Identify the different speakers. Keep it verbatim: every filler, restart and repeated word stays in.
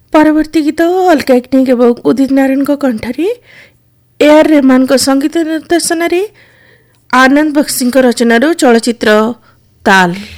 Speaker 1: ପରବର୍ତ୍ତୀ ଗୀତ ଅଲକା ୟାଗ୍ନିକ୍ ଏବଂ ଉଦିତ ନାରାୟଣଙ୍କ କଣ୍ଠରେ ଏ ଆର୍ ରେହମାନଙ୍କ ସଙ୍ଗୀତ ନିର୍ଦ୍ଦେଶନାରେ ଆନନ୍ଦ ବକ୍ସିଙ୍କ ରଚନାରୁ ଚଳଚ୍ଚିତ୍ର ତାଲ।